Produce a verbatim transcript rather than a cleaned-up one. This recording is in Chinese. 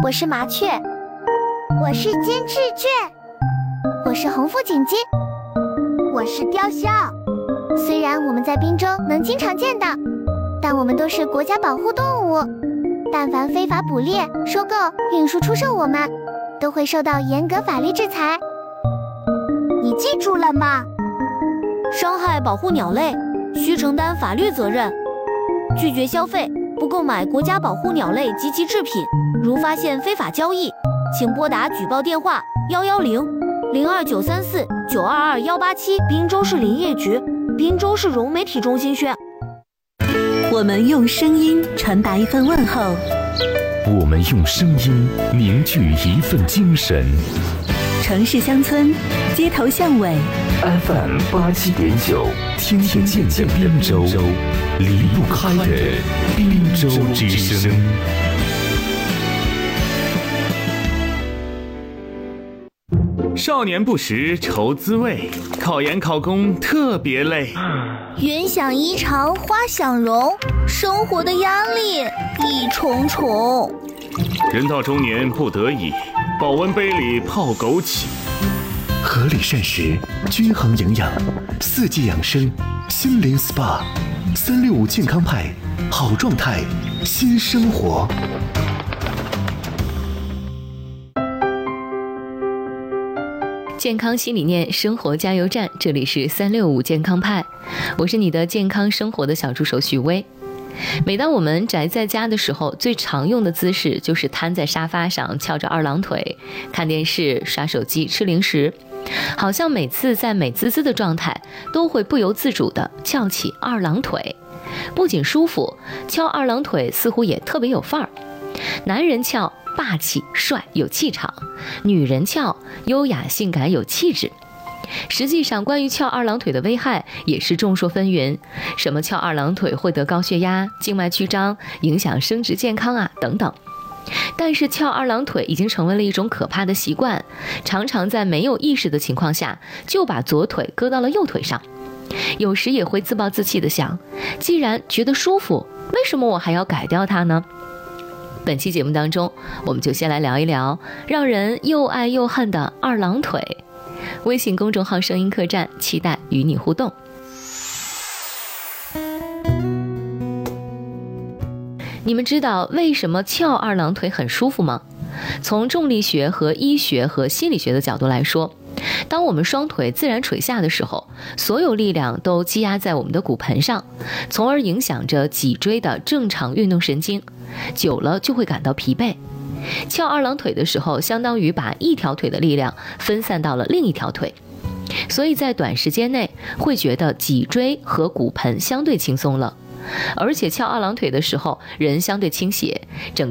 我是麻雀， 我是金翅雀， 我是红腹锦鸡， 我是雕鸮。 虽然我们在滨州能经常见到，但我们都是国家保护动物，但凡非法捕猎、收购、运输、出售我们，都会受到严格法律制裁。 你记住了吗？ 伤害保护鸟类，需承担法律责任。拒绝消费，不购买国家保护鸟类及其制品。如发现非法交易，请拨打举报电话幺幺零零二九三四九二二幺八七。滨州市林业局、滨州市融媒体中心宣。 我们用声音传达一份问候， 我们用声音凝聚一份精神。 城市乡村，街头巷尾 ，F M 八七点九，听得见的滨州，离不开的滨州之声。 少年不识愁滋味，考研考公特别累。 云想衣裳花想容，生活的压力一重重。 人到中年不得已，保温杯里泡枸杞。 合理膳食，均衡营养，四季养生，心灵 S P A， 三六五健康派，好状态，新生活。 健康新理念，生活加油站，这里是三六五健康派，我是你的健康生活的小助手许薇。每当我们宅在家的时候，最常用的姿势就是瘫在沙发上，翘着二郎腿，看电视、刷手机、吃零食，好像每次在美滋滋的状态，都会不由自主地翘起二郎腿。不仅舒服，翘二郎腿似乎也特别有范儿。男人翘霸气帅有气场，女人翘优雅性感有气质。实际上，关于翘二郎腿的危害也是众说纷纭，什么翘二郎腿会得高血压、静脉曲张、影响生殖健康啊等等。但是翘二郎腿已经成为了一种可怕的习惯，常常在没有意识的情况下就把左腿搁到了右腿上，有时也会自暴自弃地想，既然觉得舒服，为什么我还要改掉它呢？本期节目当中，我们就先来聊一聊让人又爱又恨的二郎腿。微信公众号声音客栈，期待与你互动。你们知道为什么翘二郎腿很舒服吗？从重力学和医学和心理学的角度来说，当我们双腿自然垂下的时候，所有力量都积压在我们的骨盆上，从而影响着脊椎的正常运动神经，久了就会感到疲惫。翘二郎腿的时候，相当于把一条腿的力量分散到了另一条腿，所以在短时间内会觉得脊椎和骨盆相对轻松了。而且翘二郎腿的时候，人相对倾斜，整